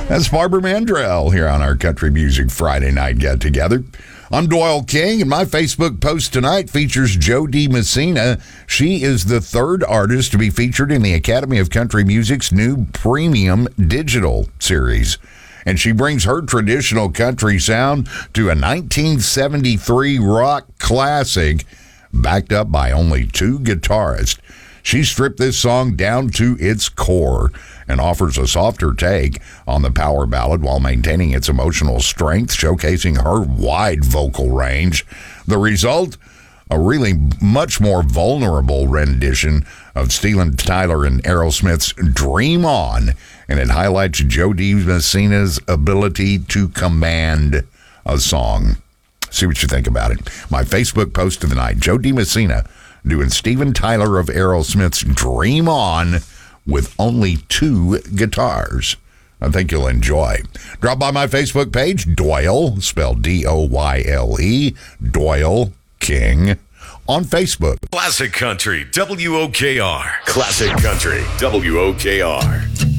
That's Barbara Mandrell here on our Country Music Friday Night Get Together. I'm Doyle King, and my Facebook post tonight features Jo Dee Messina. She is the third artist to be featured in the Academy of Country Music's new premium digital series. And she brings her traditional country sound to a 1973 rock classic, backed up by only two guitarists. She stripped this song down to its core and offers a softer take on the power ballad while maintaining its emotional strength, showcasing her wide vocal range. The result, a really much more vulnerable rendition of Steven Tyler and Aerosmith's Dream On, and it highlights Jo Dee Messina's ability to command a song. See what you think about it. My Facebook post of the night, Jo Dee Messina doing Steven Tyler of Aerosmith's Dream On with only two guitars. I think you'll enjoy. Drop by my Facebook page, Doyle, spelled D-O-Y-L-E, Doyle King, on Facebook. Classic Country, WOKR. Classic Country, WOKR.